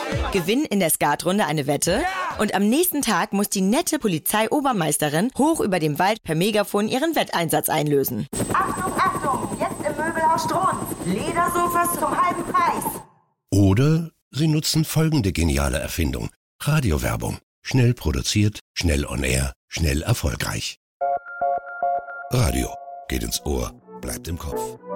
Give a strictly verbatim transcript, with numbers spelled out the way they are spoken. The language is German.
Gewinn in der Skatrunde eine Wette und am nächsten Tag muss die nette Polizeiobermeisterin hoch über dem Wald per Megafon ihren Wetteinsatz einlösen. Achtung, Achtung, jetzt im Möbelhaus Strunz. Ledersofas zum halben Preis. Oder Sie nutzen folgende geniale Erfindung. Radiowerbung. Schnell produziert, schnell on air, schnell erfolgreich. Radio geht ins Ohr, bleibt im Kopf.